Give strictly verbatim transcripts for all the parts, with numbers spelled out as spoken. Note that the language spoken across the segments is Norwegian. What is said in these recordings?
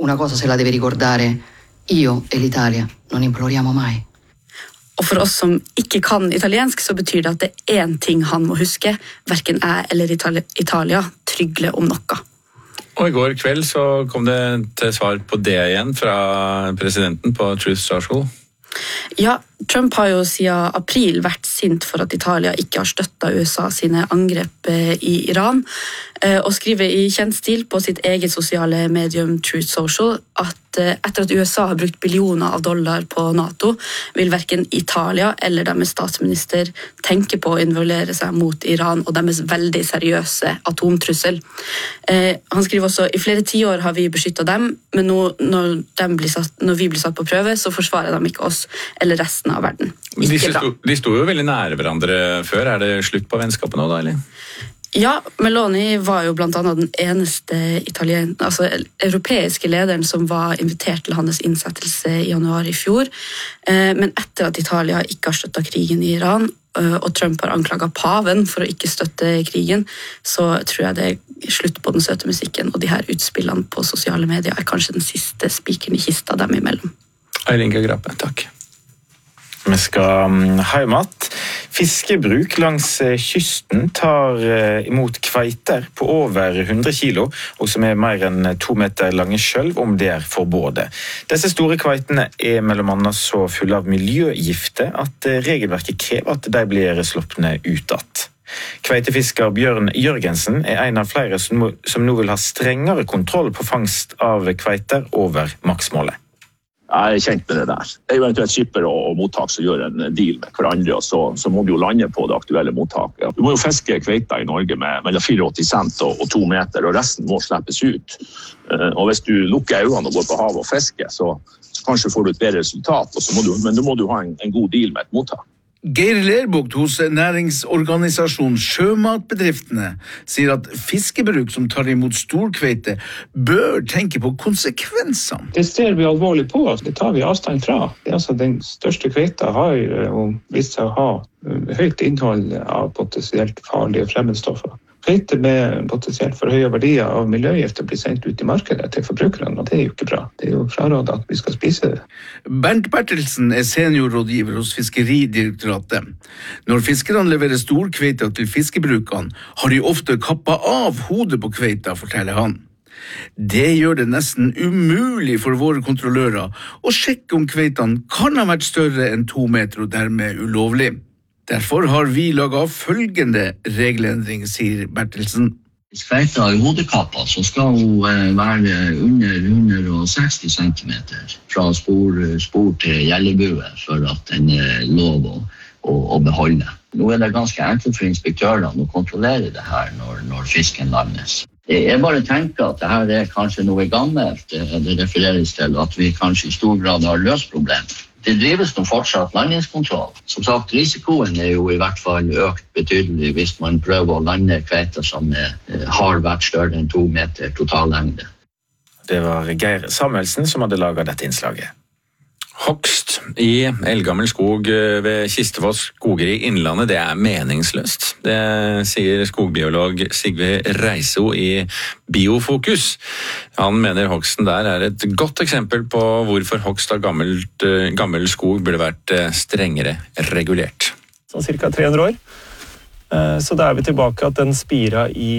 una cosa se la deve ricordare, io e l'Italia non imploriamo mai. Og for oss som ikke kan italiensk, så betyr det at det er en ting han må huske, hverken jeg eller Italia, Italia trygler om noe. Og i går kveld så kom det til svar på det igjen fra presidenten på Truth Social. Ja, Trump har jo siden april vært sint for at Italia ikke har støttet U S A sine angrep i Iran, og skriver i kjent stil på sitt eget sosiale medium Truth Social at etter at U S A har brukt billioner av dollar på NATO, vil hverken Italia eller deres statsminister tenke på å involvere seg mot Iran og deres veldig seriøse atomtrussel. Han skriver også, i flere tiår har vi beskyttet dem, men nå, når, de blir satt, når vi blir satt på prøve, så forsvarer de ikke oss eller resten av verden. De sto, de sto jo veldig nære hverandre før. Er det slutt på vennskapet nå da, eller? Ja, Meloni var jo blant annet den eneste italien, altså, europeiske lederen som var invitert til hans innsettelse i januar i fjor. Men etter at Italia ikke har støttet krigen i Iran, og Trump har anklaget paven for å ikke støtte krigen, så tror jeg det er slutt på den søte musikken, og de her utspillene på sosiale medier er kanskje den siste spikeren i kista dem imellom. Eileen Grappe, takk. Vi skal hjem att. Fiskebruk langs kysten tar imot kveiter på over hundre kilo, og som er mer enn to meter lange selv om det er forbudet. Disse store kveitene er mellom annet så fulle av miljøgifter at regelverket krever at de blir sloppne ut att. Kveitefisker Bjørn Jørgensen er en av flere som, som nå vil ha strengere kontroll på fangst av kveiter over maksmålet. Jeg er kjent med det der. Det er jo eventuelt skipper og, og mottak som gjør en deal med hverandre, og så, så må du jo lande på det aktuelle mottaket. Du må jo fiske kveita i Norge med mellom åttifire cent og, og to meter, og resten må slippes ut. Uh, og hvis du lukker øynene og går på havet og fisker, så, så kanskje får du et bedre resultat, og så må du, men da må du ha en, en god deal med et mottak. Geir Lerbukt hos næringsorganisasjonen Sjømatbedriftene sier at fiskebruk som tar imot storkveite bør tenke på konsekvensene. Det ser vi alvorlig på, det tar vi avstand fra. Altså, den største kveita har jo vist seg å ha høyt innhold av potensielt farlige fremmedstoffer. Kveite med potensielt for høye verdier av miljøgifter blir sendt ut i markedet til forbrukerne, og det er jo ikke bra. Det er jo frarådet at vi skal spise det. Bernt Bertelsen er seniorrådgiver hos Fiskeridirektoratet. Når fiskerne leverer storkveita til fiskebrukene, har de ofte kappet av hodet på kveita, forteller han. Det gjør det nesten umulig for våre kontrollører å sjekke om kveitene kan ha vært større enn to meter og dermed ulovlig. Derfor har vi laget følgende regelendring, sier Bertelsen. Hvis kveita er hodekappa, så skal hun være under hundre seksti centimeter fra spor, spor til gjellebue for at den er lov å, å, å beholde. Nå er det ganske enkelt for inspektørene å kontrollere det her når, når fisken landes. Jeg bare tenker at det her er kanskje noe gammelt, det refereres til at vi kanskje i stor grad har løst problemet. Det drives nå fortsatt landingskontroll. Som sagt, risikoen er jo i hvert fall økt betydelig hvis man prøver å lande kveiter som er, har vært større enn to meter totallengde. Det var Geir Samuelsen som hadde laget dette innslaget. Hogst i eldgammel skog ved Kistefoss skoger i Innlandet, det er meningsløst. Det sier skogbiolog Sigve Reiso i Biofokus. Han mener hogsten der er et godt eksempel på hvorfor hogst av gammelt, gammel skog burde vært strengere regulert. Sånn cirka tre hundre år. Så da er vi tilbake at den spira i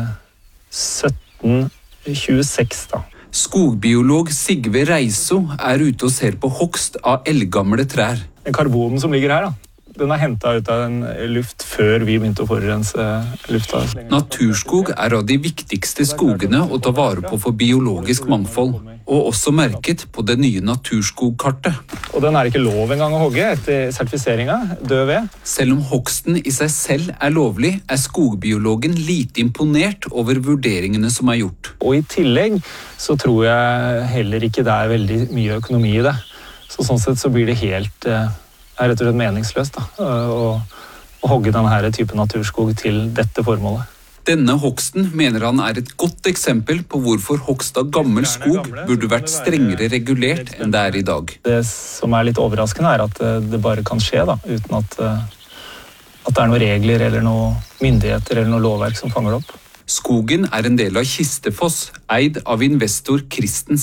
sytten tjueseks da. Skogbiolog Sigve Reiso er ute og ser på hogst av eldgamle trær. Den karbonen som ligger her, da, den er hentet ut av en luft før vi begynte å forurense lufta. Naturskog er av de viktigste skogene å ta vare på for biologisk mangfold, og også merket på det nye naturskogkartet. Og den er ikke lov engang å hogge etter sertifiseringen, død ved. Selv om hogsten i seg selv er lovlig, er skogbiologen lite imponert over vurderingene som er gjort. Og i tillegg så tror jeg heller ikke det er veldig mye økonomi i det. Så sånn sett så blir det helt, er rett og slett meningsløst da, å, å hogge denne type naturskog til dette formålet. Denne hogsten mener han er et godt eksempel på hvorfor hogst av gammel skog burde vært strengere regulert enn det er i dag. Det som er litt overraskende er at det bare kan skje da, uten at, at det er noen regler eller noen myndigheter eller noen lovverk som fanger det opp. Skogen er en del av Kistefoss, eid av investor Kristen